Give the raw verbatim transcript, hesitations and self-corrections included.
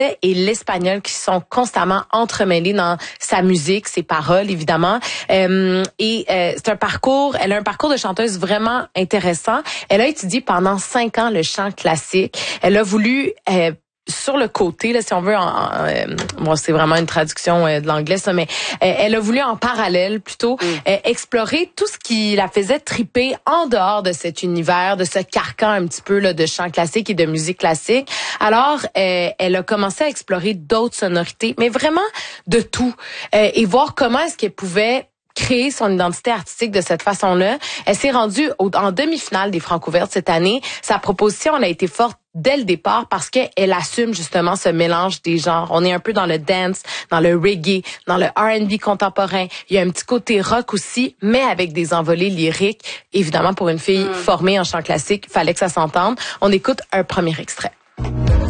et l'espagnol qui sont constamment entremêlés dans sa musique, ses paroles évidemment. Euh, et euh, c'est un parcours, elle a un parcours de chanteuse vraiment intéressant. Elle a étudié pendant cinq ans le chant classique. Elle a voulu euh, sur le côté, là, si on veut, en, en, euh, bon, c'est vraiment une traduction euh, de l'anglais, ça, mais euh, elle a voulu en parallèle plutôt mm. euh, explorer tout ce qui la faisait triper en dehors de cet univers, de ce carcan un petit peu là de chant classique et de musique classique. Alors, euh, elle a commencé à explorer d'autres sonorités, mais vraiment de tout, euh, et voir comment est-ce qu'elle pouvait créer son identité artistique de cette façon-là. Elle s'est rendue au, en demi-finale des Francouvertes cette année. Sa proposition, elle a été forte dès le départ parce qu'elle assume justement ce mélange des genres. On est un peu dans le dance, dans le reggae, dans le R and B contemporain. Il y a un petit côté rock aussi, mais avec des envolées lyriques. Évidemment, pour une fille mm. formée en chant classique, il fallait que ça s'entende. On écoute un premier extrait.